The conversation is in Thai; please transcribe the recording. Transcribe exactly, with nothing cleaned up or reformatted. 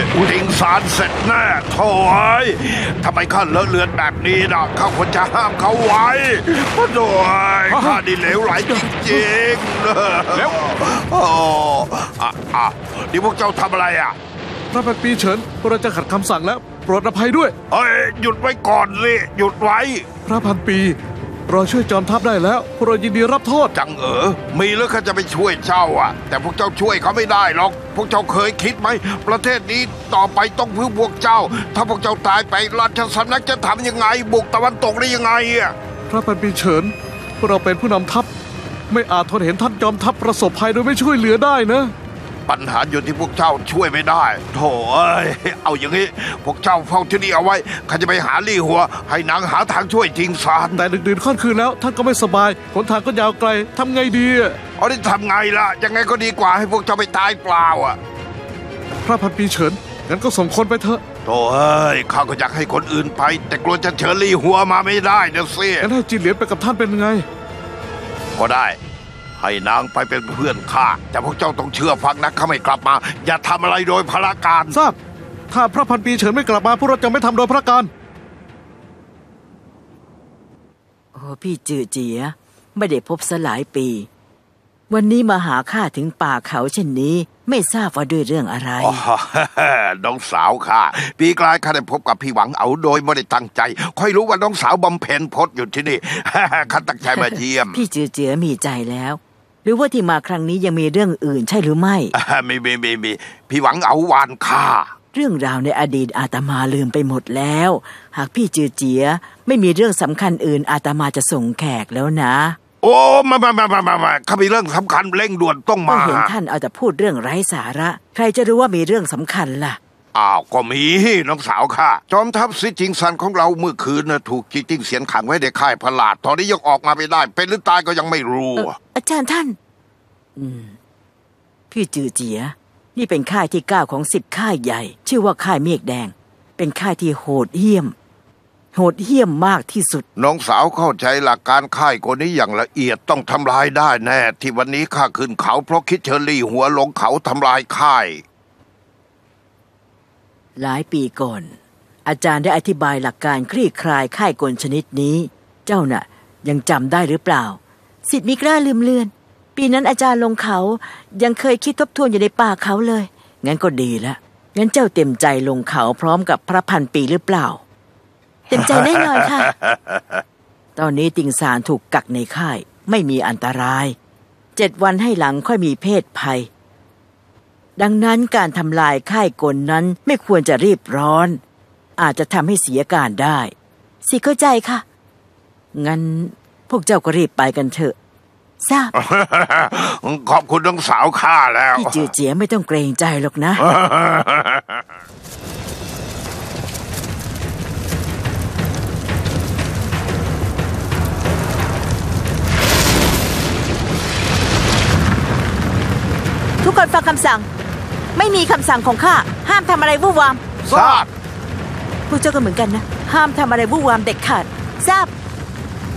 ติงสารเสร็จแน่โถ่ทำไมข้าเลอะเลือนแบบนี้นะข้าควรจะห้ามเขาไว้เพราะโถ่ข้าดีเหลวไหลจริงๆแล้วโอ้อะอะนี่พวกเจ้าทำอะไรอ่ะพระพันปีเฉินพวกเราจะขัดคำสั่งแล้วโปรดอภัยด้วยเฮ้ยหยุดไว้ก่อนสิหยุดไว้พระพันปีเราช่วยจอมทัพได้แล้วพวกเรายินดีรับโทษจังเอ๋อมีแล้วข้าจะไปช่วยเจ้าอ่ะแต่พวกเจ้าช่วยเขาไม่ได้หรอกพวกเจ้าเคยคิดไหมประเทศนี้ต่อไปต้องพึ่งพวกเจ้าถ้าพวกเจ้าตายไปราชสำนักจะทำยังไงบุกตะวันตกได้ยังไงอ่ะพระพันปีเฉินพวกเราเป็นผู้นำทัพไม่อาจทนเห็นท่านจอมทัพประสบภัยโดยไม่ช่วยเหลือได้นะปัญหาอยู่ที่พวกเจ้าช่วยไม่ได้โถ่เอ้ยเอาอย่างนี้พวกเจ้าเฝ้าที่นี่เอาไว้ข้าจะไปหาลี่หัวให้นางหาทางช่วยทิงซานแต่ดึกดื่นค่ำคืนแล้วท่านก็ไม่สบายหนทางก็ยาวไกลทำไงดีเอาได้ทำไงล่ะยังไงก็ดีกว่าให้พวกเจ้าไปตายเปล่าอ่ะพระพันปีเฉินงั้นก็ส่งคนไปเถอะโถ่เอ้ยข้าก็อยากให้คนอื่นไปแต่กลัวจะเชิญลี่หัวมาไม่ได้นะสิงั้นให้จินเหลียนไปกับท่านเป็นไงก็ได้ให้นางไปเป็นเพื่อนข้าแต่พวกเจ้าต้องเชื่อฟังนะข้าไม่กลับมาอย่าทำอะไรโดยพละการทราบถ้าพระพันปีเฉินไม่กลับมาพวกเราจะไม่ทำโดยพระการโอ้พี่จือเจียไม่ได้พบสลายปีวันนี้มาหาข้าถึงป่าเขาเช่นนี้ไม่ทราบว่าด้วยเรื่องอะไรอ๋อน้องสาวข้าปีกลายข้าได้พบกับพี่หวังเอาโดยไม่ได้ตั้งใจค่อยรู้ว่าน้องสาวบำเพ็ญพจน์อยู่ที่นี่ข้าตั้งใจมาเยี่ยมพี่จือเจียมีใจแล้วหรือว่าที่มาครั้งนี้ยังมีเรื่องอื่นใช่หรือไม่ไม่มีมีมีพี่หวังเอาวานข้าเรื่องราวในอดีตอาตมาลืมไปหมดแล้วหากพี่จือเจียไม่มีเรื่องสำคัญอื่นอาตมาจะส่งแขกแล้วนะโอ้มามามามามาข้ามีเรื่องสำคัญเร่งด่วนต้องมาเห็นท่านเอาแต่พูดเรื่องไร้สาระใครจะรู้ว่ามีเรื่องสำคัญล่ะอ้าวก็มีน้องสาวข้าจอมทัพซิจิงซันของเราเมื่อคืนนะถูกจีติ้งเสียนขังไว้ในค่ายพลาดตอนนี้ยังออกมาไม่ได้เป็นหรือตายก็ยังไม่รู้อาจารย์ท่านอืมพี่จือเจียนี่เป็นค่ายที่เก้าของสิบค่ายใหญ่ชื่อว่าค่ายเมฆแดงเป็นค่ายที่โหดเหี้ยมโหดเหี้ยมมากที่สุดน้องสาวเข้าใจหลักการค่ายคนนี้อย่างละเอียดต้องทำลายได้แน่ที่วันนี้ข้าขึ้นเขาเพราะคิดเชอรี่หัวลงเขาทำลายค่ายหลายปีก่อนอาจารย์ได้อธิบายหลักการคลี่คลายค่ายกลชนิดนี้เจ้าน่ะยังจำได้หรือเปล่าศิษย์มิกล้าลืมเลือนปีนั้นอาจารย์ลงเขายังเคยคิดทบทวนอยู่ในป่าเขาเลยงั้นก็ดีละงั้นเจ้าเต็มใจลงเขาพร้อมกับพระพันปีหรือเปล่าเต็มใจแน่นอนค่ะตอนนี้ติงซานถูกกักในค่ายไม่มีอันตรายเจ็ดวันให้หลังค่อยมีเพศภัยดังนั้นการทำลายค่ายกลนั้นไม่ควรจะรีบร้อนอาจจะทำให้เสียการได้สิเข้าใจค่ะงั้นพวกเจ้าก็รีบไปกันเถอะทราบขอบคุณน้องสาวข้าแล้วพี่จือเจียไม่ต้องเกรงใจหรอกนะทุกคนฟังคำสั่งไม่มีคำสั่งของข้าห้ามทำอะไรวู่วามทราบพวกเจ้าก็เหมือนกันนะห้ามทำอะไรวู่วามเด็ดขาดทราบ